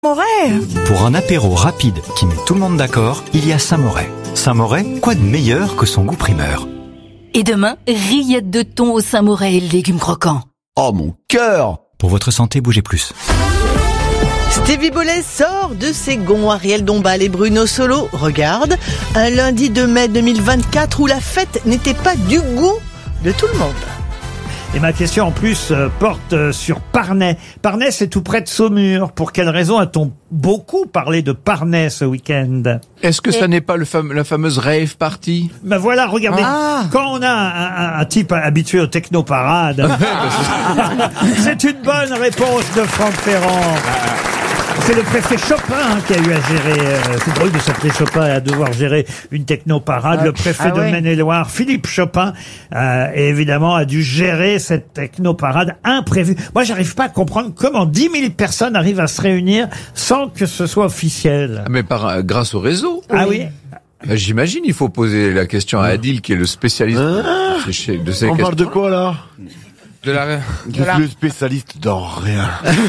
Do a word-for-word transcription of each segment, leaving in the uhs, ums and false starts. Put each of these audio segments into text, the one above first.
Saint-Moret. Pour un apéro rapide qui met tout le monde d'accord, il y a Saint-Moret. Saint-Moret, quoi de meilleur que son goût primeur? Et demain, rillettes de thon au Saint-Moret et légumes croquants. Oh mon cœur! Pour votre santé, bougez plus. Stevie Boulet sort de ses gonds. Ariel Dombal et Bruno Solo regardent un lundi de mai deux mille vingt-quatre où la fête n'était pas du goût de tout le monde. Et ma question en plus euh, porte euh, sur Parnay. Parnay, c'est tout près de Saumur. Pour quelle raison a-t-on beaucoup parlé de Parnay ce week-end? Est-ce que ça n'est pas le fam- la fameuse rave party? Ben voilà, regardez, Ah. quand on a un, un- un type habitué au techno-parade, c'est une bonne réponse de Franck Ferrand. C'est le préfet Chopin qui a eu à gérer, euh, c'est drôle de s'appeler Chopin et à devoir gérer une techno-parade. Ah, le préfet ah de ouais. Maine-et-Loire, Philippe Chopin, euh, évidemment a dû gérer cette techno-parade imprévue. Moi, j'arrive pas à comprendre comment dix mille personnes arrivent à se réunir sans que ce soit officiel. Ah, mais par, euh, grâce au réseau. Ah oui? Bah, j'imagine, il faut poser la question à Adil, qui est le spécialiste de ces, de ces On questions. parle de quoi là? De la... Je suis le spécialiste dans rien.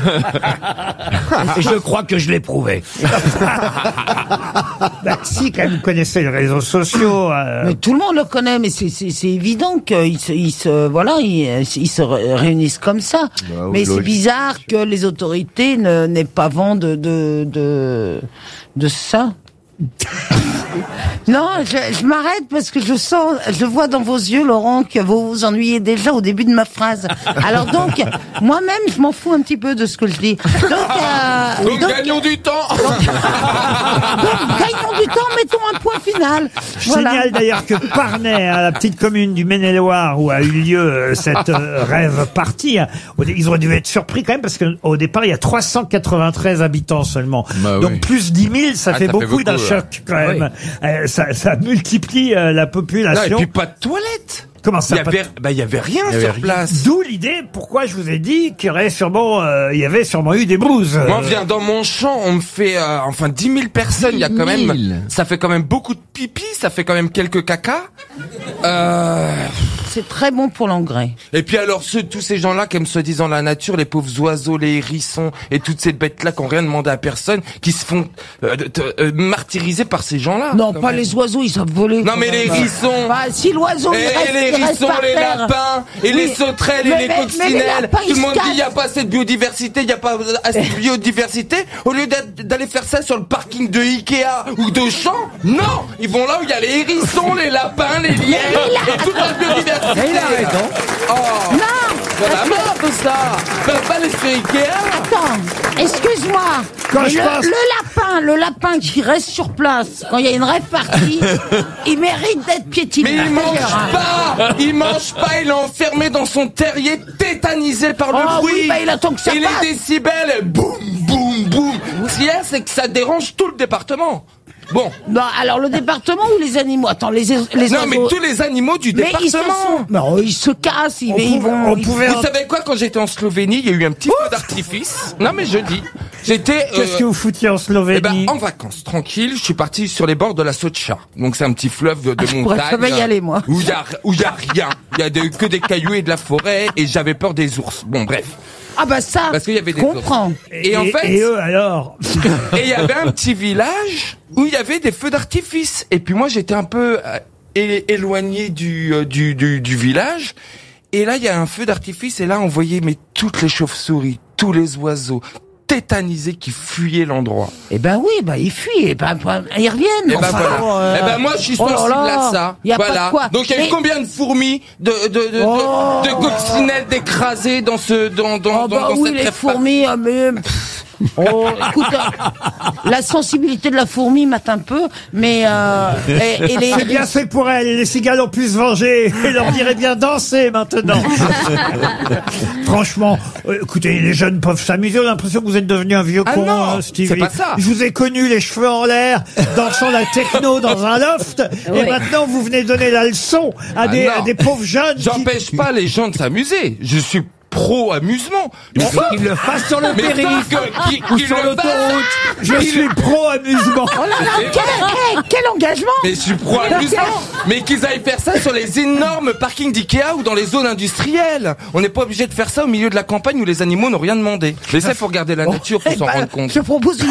Et je crois que je l'ai prouvé. Bah, si, quand même, vous connaissez les réseaux sociaux. euh, Mais tout le monde le connaît, mais c'est c'est c'est évident qu'ils se ils se voilà ils, ils se ré- réunissent comme ça. Bah oui, mais c'est logique. bizarre que les autorités ne n'aient pas vent de de de de ça. Non, je, je m'arrête parce que je sens, je vois dans vos yeux, Laurent, que vous vous ennuyez déjà au début de ma phrase. Alors donc, moi-même, je m'en fous un petit peu de ce que je dis. Donc, euh, Donc, donc, gagnons du temps. donc, gagnons du temps, mettons un point final. Je Voilà. signale d'ailleurs que Parnay, hein, la petite commune du Maine-et-Loire où a eu lieu euh, cette euh, rêve partie, hein, au dé- ils auraient dû être surpris quand même parce qu'au départ il y a trois cent quatre-vingt-treize habitants seulement. Bah Donc oui. plus dix mille, ça Ah, fait ça fait beaucoup, beaucoup, d'un ouais. choc quand même. Euh, ça, ça multiplie euh, la Non, population. et puis pas de toilette. Comment Il ça y avait, bah, il y avait rien Il y avait sur rien. place. D'où l'idée, pourquoi je vous ai dit qu'il y aurait sûrement, euh, il y avait sûrement eu des blues. Moi, on Euh, vient dans mon champ, on me fait, euh, enfin, dix mille personnes. Il y a quand dix même, mille. ça fait quand même beaucoup de pipi, ça fait quand même quelques caca. Euh, C'est très bon pour l'engrais. et puis alors, ceux, tous ces gens-là qui aiment soi-disant la nature, les pauvres oiseaux, les hérissons et toutes ces bêtes-là qui ont rien demandé à personne, qui se font euh, de- de- euh, martyriser par ces gens-là. Non, quand pas même. les oiseaux, ils savent voler. Non, quand mais même. les hérissons. Bah, si l'oiseau, Et, il reste, et les il reste hérissons, par les terre. lapins, et les Oui. sauterelles, Mais- et mais- les mais les coccinelles. lapins, Tout ils le monde se dit il n'y a cassent. pas assez de biodiversité, il n'y a pas assez de biodiversité. Au lieu d'être- d'aller faire ça sur le parking de Ikea ou de Champ, non, ils vont là où il y a les hérissons, les lapins, les lièvres et toute la biodiversité. Mais il a raison. Oh, Non, j'en ai marre de ça. Je peux pas aller sur Ikea. attends, excuse-moi. Quand Mais je le, pense- le lapin, le lapin qui reste sur place, quand il y a une rêve partie, il mérite d'être piétiné. Mais il mange pas, il mange pas, il est enfermé dans son terrier, tétanisé par le Oh bruit. oui, bah il attend que ça Et passe. les décibels, boum, boum, boum. Ce qu'il y a, c'est que ça dérange tout le département. Bon. Non, alors le département ou les animaux? Attends, les, les Non, oiseaux. mais tous les animaux du Mais ils se département. sont... Non, ils se cassent, ils, on ils pouvait- vont... on ils- pouvait- Vous savez quoi, quand j'étais en Slovénie, il y a eu un petit feu d'artifice. Non, mais je dis. J'étais, Qu'est-ce euh, que vous foutiez en eh Slovénie? ben, en vacances, tranquille, je suis parti sur les bords de la Socha. Donc c'est un petit fleuve de, de Ah, je pourrais montagne. jamais y aller, moi. Où il y a, où il y a rien. Il y a de- que des cailloux et de la forêt, et j'avais peur des ours. Bon, bref. Ah bah ça, Parce qu'il y avait des je comprends. Et, en fait, Et eux alors? et il y avait un petit village où il y avait des feux d'artifice. Et puis moi, j'étais un peu euh, é- éloigné du, euh, du, du, du village. Et là, il y a un feu d'artifice. Et là, on voyait mais toutes les chauves-souris, tous les oiseaux tétanisés qui fuyaient l'endroit. Eh ben oui, bah ils fuient, et ben bah, ils reviennent. Et ben enfin, voilà. euh, Eh ben moi, je suis oh là sensible là, à ça. y a pas voilà. de quoi. Donc il y a eu Mais- combien de fourmis, de de de, de- Oh. de, coccinelles d'écrasées dans ce dans dans Oh dans, bah dans oui, cette les rêve fourmis, ah, mais... pff, Oh, écoute, euh, la sensibilité de la fourmi mate un peu, mais... Euh, et, et les, C'est bien fait pour elles, les cigales ont pu se venger et leur dirait bien danser maintenant. Franchement, euh, écoutez, les jeunes peuvent s'amuser, on a l'impression que vous êtes devenu un vieux Ah con, non, hein, Stevie. c'est pas ça. Je vous ai connu les cheveux en l'air, dansant la techno dans un loft, et maintenant vous venez donner la leçon à, Ah des, non. à des pauvres jeunes qui... J'empêche pas les gens de s'amuser. Je suis pro amusement. Il faut qu'il le fasse sur le Mais périph' sauf que- qu'il- ou qu'il sur le l'autoroute. Je suis pro amusement. Oh là là, quel, quel- quel engagement! Mais je suis pro amusement. Mais qu'ils aillent faire ça sur les énormes parkings d'Ikea ou dans les zones industrielles. On n'est pas obligé de faire ça au milieu de la campagne où les animaux n'ont rien demandé. Mais ça, il faut regarder la nature pour Eh s'en ben, rendre compte. Je propose une